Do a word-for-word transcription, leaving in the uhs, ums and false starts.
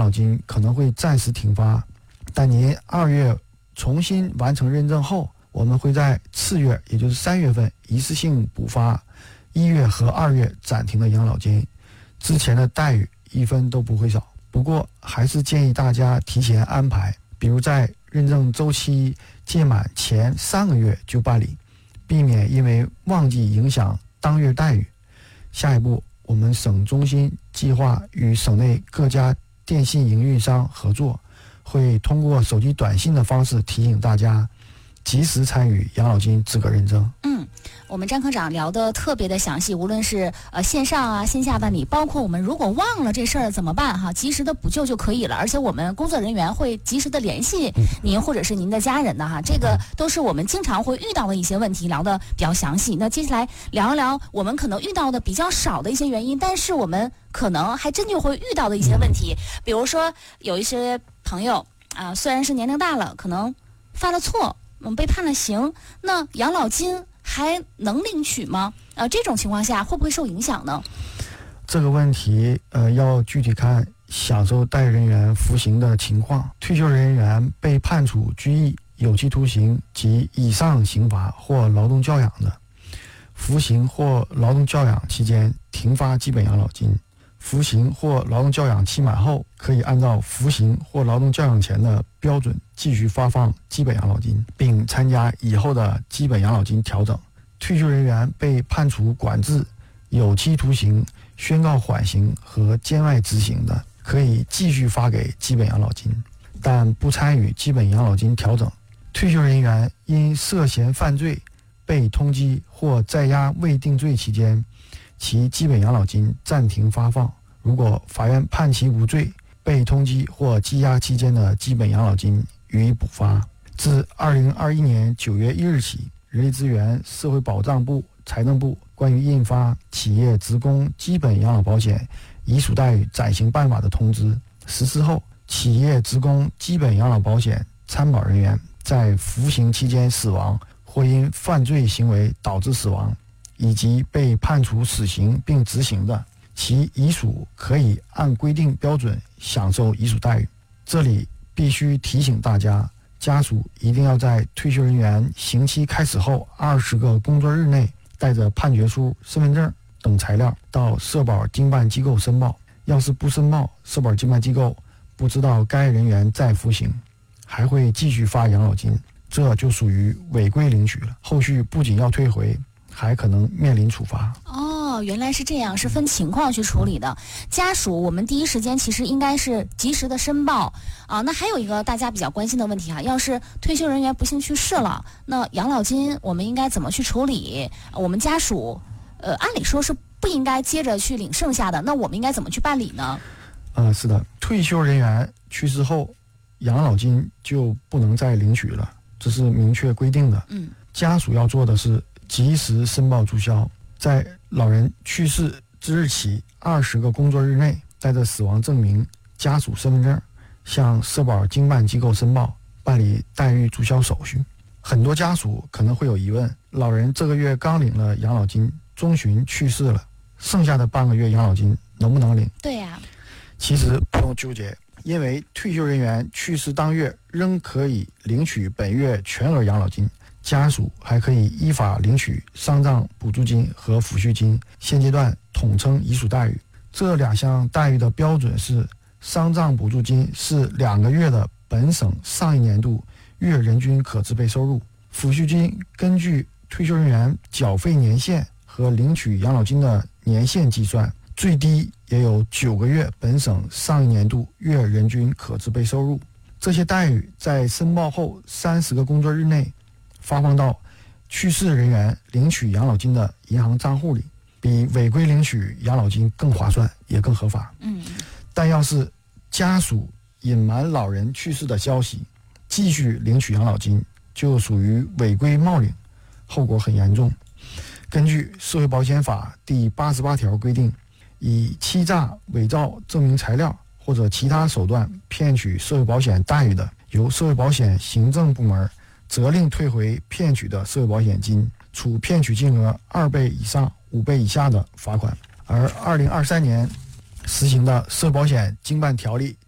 老金可能会暂时停发，但您二月重新完成认证后，我们会在次月，也就是三月份一次性补发一月和二月暂停的养老金，之前的待遇一分都不会少。不过还是建议大家提前安排，比如在认证周期届满前三个月就办理，避免因为旺季影响当月待遇。下一步，我们省中心计划与省内各家电信营运商合作，会通过手机短信的方式提醒大家及时参与养老金资格认证。 嗯，我们张科长聊得特别的详细，无论是呃线上啊、线下办理，包括我们如果忘了这事儿怎么办哈，及时的补救就可以了。而且我们工作人员会及时的联系您或者是您的家人的哈，这个都是我们经常会遇到的一些问题，聊得比较详细。那接下来聊一聊我们可能遇到的比较少的一些原因，但是我们可能还真就会遇到的一些问题，比如说有一些朋友啊、呃，虽然是年龄大了，可能犯了错。嗯，被判了刑，那养老金还能领取吗？呃，这种情况下会不会受影响呢？ 这个问题，呃，要具体看享受待遇人员服刑的情况。退休人员被判处拘役、有期徒刑及以上刑罚或劳动教养的，服刑或劳动教养期间停发基本养老金。服刑或劳动教养期满后，可以按照服刑或劳动教养前的标准继续发放基本养老金，并参加以后的基本养老金调整。退休人员被判处管制、有期徒刑、宣告缓刑和监外执行的，可以继续发给基本养老金，但不参与基本养老金调整。退休人员因涉嫌犯罪被通缉或在押未定罪期间，其基本养老金暂停发放。如果法院判其无罪，被通缉或羁押期间的基本养老金予以补发。自二零二一年九月一日起，人力资源社会保障部、财政部关于印发《企业职工基本养老保险遗属待遇暂行办法》的通知实施后，企业职工基本养老保险参保人员在服刑期间死亡或因犯罪行为导致死亡，以及被判处死刑并执行的，其遗属可以按规定标准享受遗属待遇。这里必须提醒大家，家属一定要在退休人员刑期开始后二十个工作日内，带着判决书、身份证等材料到社保经办机构申报。要是不申报，社保经办机构不知道该人员在服刑，还会继续发养老金，这就属于违规领取了。后续不仅要退回，还可能面临处罚。 哦，原来是这样，是分情况去处理的。家属我们第一时间其实应该是及时的申报啊。那还有一个大家比较关心的问题哈、啊，要是退休人员不幸去世了，那养老金我们应该怎么去处理？我们家属呃，按理说是不应该接着去领剩下的，那我们应该怎么去办理呢？ 呃，是的，退休人员去世后，养老金就不能再领取了，这是明确规定的。 嗯， 家属要做的是及时申报注销，在老人去世之日起二十个工作日内，带着死亡证明、家属身份证，向社保经办机构申报，办理待遇注销手续。很多家属可能会有疑问：老人这个月刚领了养老金，中旬去世了，剩下的半个月养老金能不能领？ 对呀、啊， 其实不用纠结，因为退休人员去世当月仍可以领取本月全额养老金。家属还可以依法领取丧葬补助金和抚恤金，现阶段统称遗属待遇。这两项待遇的标准是：丧葬补助金是两个月的本省上一年度月人均可支配收入，抚恤金根据退休人员缴费年限和领取养老金的年限计算，最低也有九个月本省上一年度月人均可支配收入。这些待遇在申报后三十个工作日内发放到去世人员领取养老金的银行账户里，比违规领取养老金更划算，也更合法。 嗯， 但要是家属隐瞒老人去世的消息，继续领取养老金，就属于违规冒领，后果很严重。根据社会保险法第八十八条规定，以欺诈、伪造证明材料或者其他手段骗取社会保险待遇的，由社会保险行政部门责令退回骗取的社会保险金，处骗取金额二倍以上五倍以下的罚款。而二零二三年实行的社会保险经办条例